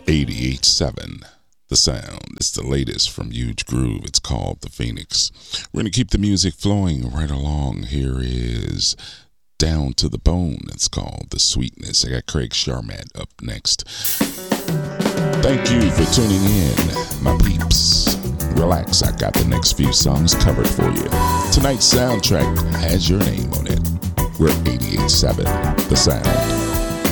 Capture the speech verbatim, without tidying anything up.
eighty-eight point seven. The sound is the latest from Huge Groove. It's called The Phoenix. We're going to keep the music flowing right along. Here is Down to the Bone. It's called The Sweetness. I got Craig Sharmat up next. Thank you for tuning in, my peeps. Relax, I got the next few songs covered for you. Tonight's soundtrack has your name on it. We're eighty-eight point seven. The sound.